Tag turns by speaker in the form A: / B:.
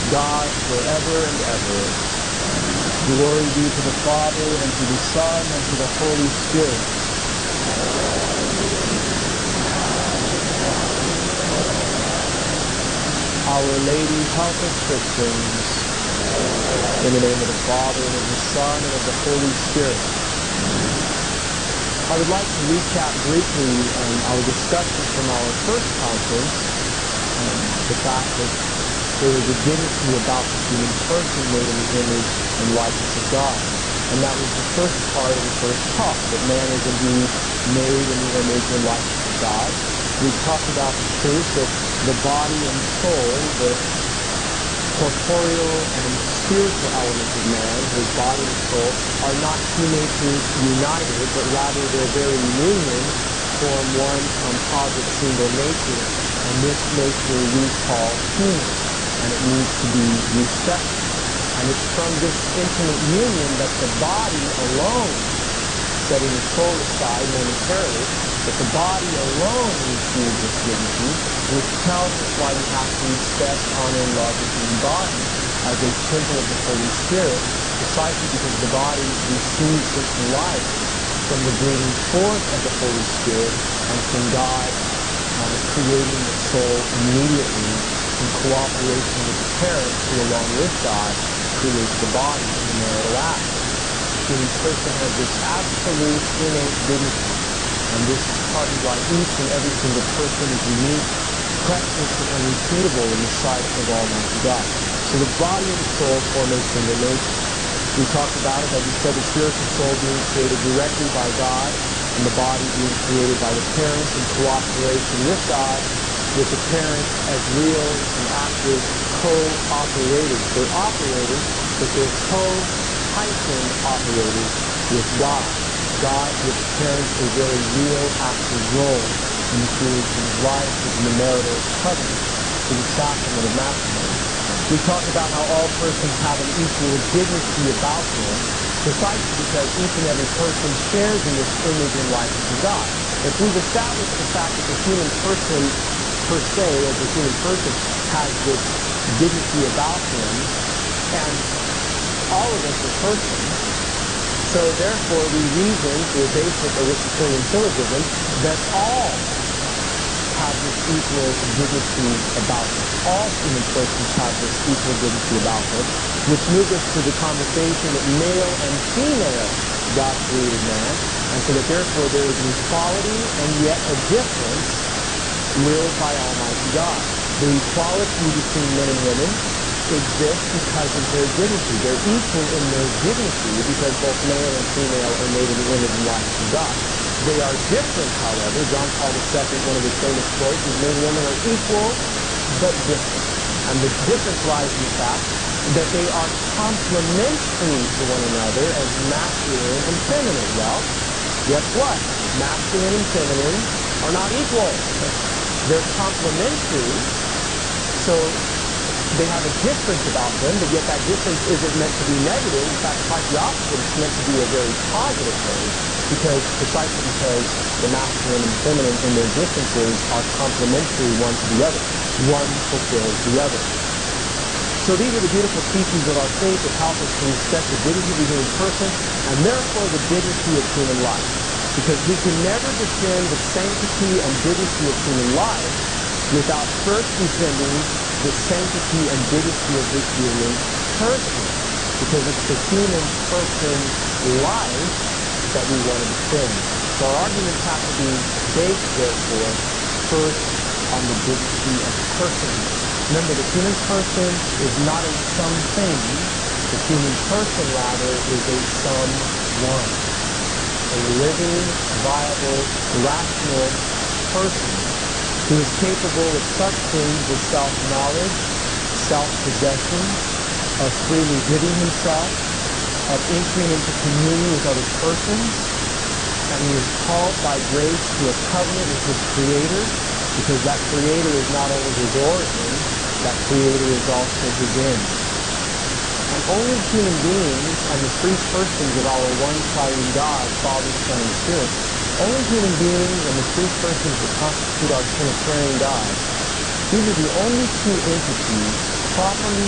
A: God forever and ever. Glory be to the Father, and to the Son, and to the Holy Spirit. Our Lady, help us Christians. In the name of the Father, and of the Son, and of the Holy Spirit. I would like to recap briefly our discussion from our first conference, the fact that there is a dignity about the human person made in the image and likeness of God. And that was the first part of the first talk, that man is indeed made in the image and likeness of God. We talked about the truth that the body and soul, the corporeal and spiritual elements of man, his body and soul, are not two natures united, but rather their very union form one composite single nature. And this nature we call human, and it needs to be respected. And it's from this intimate union that the body alone, setting the soul aside momentarily, that the body alone receives its dignity, which tells us why we have to respect, honor, and love the human body as a temple of the Holy Spirit, precisely because the body receives its life from the breathing forth of the Holy Spirit and from God creating the soul immediately in cooperation with the parents who, along with God, create the body in the marital act. The human person has this absolute innate dignity, and this is partly why each and every single person is unique, precious, and unrepeatable in the sight of Almighty God. So the body and the soul form a single nature. We talked about it, as we said, the spiritual soul being created directly by God, and the body being created by the parents in cooperation with God, with the parents as real and active co-operators. They're operators, but they're co-operators with God. God gives parents a very real, active role in the creation of life within the marital covenant through the sacrament of matrimony. We talked about how all persons have an equal dignity about them, precisely because each and every person shares in this image and likeness of God. If we've established the fact that the human person per se, as a human person, has this dignity about him, and all of us are persons, so therefore we reason through a basic Aristotelian syllogism that all have this equal dignity about them. All human persons have this equal dignity about them, which moves us to the conversation that male and female God created man, and so that therefore there is an equality and yet a difference willed by Almighty God. The equality between men and women exists because of their dignity. They're equal in their dignity because both male and female are made in the image and likeness of God. They are different, however. John Paul II, one of his famous quotes, is men and women are equal but different. And the difference lies in the fact that they are complementary to one another as masculine and feminine. Well, guess what? Masculine and feminine are not equal. They're complementary, so they have a difference about them, but yet that difference isn't meant to be negative. In fact, quite the opposite. It's meant to be a very positive thing, precisely because the masculine and feminine in their differences are complementary one to the other. One fulfills the other. So these are the beautiful teachings of our faith that help us to respect the dignity of the human person, and therefore the dignity of human life. Because we can never defend the sanctity and dignity of human life without first defending the sanctity and dignity of the human person. Because it's the human person's life that we want to defend. So our arguments have to be based, therefore, first on the dignity of personhood. Remember, the human person is not a something. The human person, rather, is a someone. A living, viable, rational person who is capable of such things as self-knowledge, self-possession, of freely giving himself, of entering into communion with other persons, and he is called by grace to a covenant with his Creator, because that Creator is not only his origin, that Creator is also his end. And only human beings and the three persons of our one triune God, Father, Son, and Spirit, only human beings and the three persons that constitute our Trinitarian God, these are the only two entities properly